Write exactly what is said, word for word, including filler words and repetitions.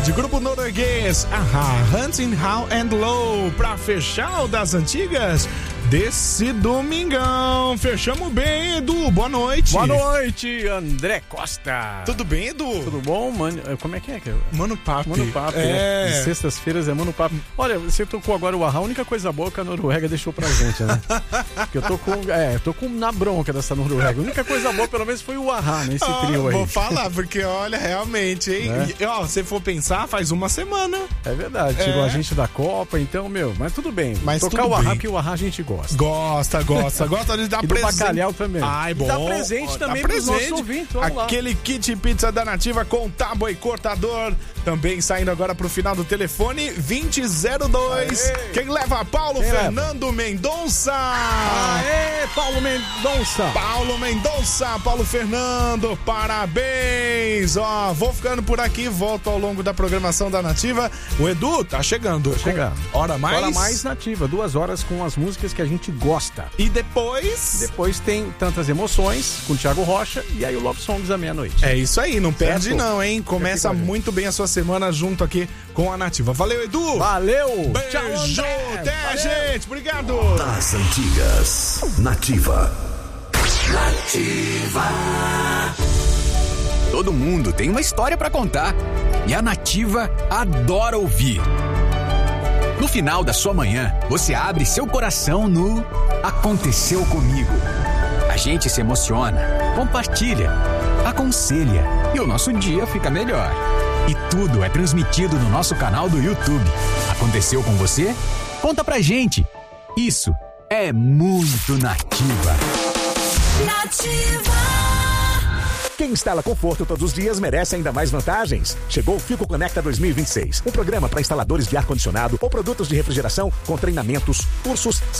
tarde, grupo norueguês Aha, Hunting High and Low, pra fechar o das antigas desse domingão. Fechamos bem, Edu, boa noite. Boa noite, André Costa. Tudo bem, Edu? Tudo bom, mano? Como é que é? Mano Papo. Mano Papo, é. Né? Sextas-feiras é Mano Papo. Olha, você tocou agora o Ahá, a única coisa boa que a Noruega deixou pra gente, né? Porque eu tô com, é, eu tô com na bronca dessa Noruega. A única coisa boa, pelo menos, foi o Ahá nesse ah, trio aí. Vou falar, porque olha, realmente, hein? É. E, ó, se for pensar, faz uma semana. É verdade, tirou é. a gente da Copa, então, meu, mas tudo bem. Mas tocar o Ahá, porque o Ahá a gente gosta. Gosta, gosta, gosta de dar e presente. do bacalhau também. Ai, bom. E dá presente também dá pros presente. nossos ouvintes. Vamos Aquele lá. kit pizza da Nativa com tábua e cortador. Também saindo agora pro final do telefone vinte zero dois. Aê. Quem leva? Paulo Quem Fernando leva? Mendonça. Aê, Paulo Mendonça. Paulo Mendonça, Paulo Fernando, parabéns. Ó, vou ficando por aqui, volto ao longo da programação da Nativa. O Edu tá chegando. Tá chegando. Hora mais? Hora mais Nativa, duas horas com as músicas que a gente gosta. E depois? Depois tem Tantas Emoções com o Thiago Rocha e aí o Love Songs à meia-noite. É isso aí, não perde certo? não, hein? Começa muito bem a sua semana junto aqui com a Nativa. Valeu, Edu! Valeu! Beijo! Tchau, até a gente! Obrigado! Das antigas, Nativa. Nativa. Todo mundo tem uma história pra contar e a Nativa adora ouvir. No final da sua manhã, você abre seu coração no Aconteceu Comigo. A gente se emociona, compartilha, aconselha e o nosso dia fica melhor. E tudo é transmitido no nosso canal do YouTube. Aconteceu com você? Conta pra gente. Isso é muito Nativa. Nativa. Quem instala conforto todos os dias merece ainda mais vantagens. Chegou o Fico Conecta dois mil e vinte e seis, um programa para instaladores de ar-condicionado ou produtos de refrigeração com treinamentos, cursos,